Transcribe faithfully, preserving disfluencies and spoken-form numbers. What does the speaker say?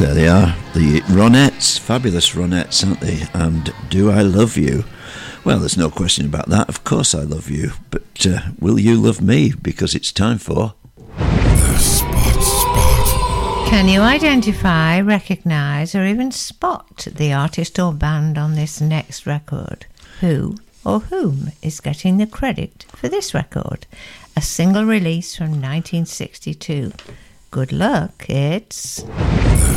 There they are, the Ronettes, fabulous Ronettes, aren't they? And Do I Love You? Well, there's no question about that. Of course I love you, but uh, will you love me? Because it's time for The Spot Spot. Can you identify, recognise, or even spot the artist or band on this next record? Who or whom is getting the credit for this record? A single release from nineteen sixty-two. Good luck, it's...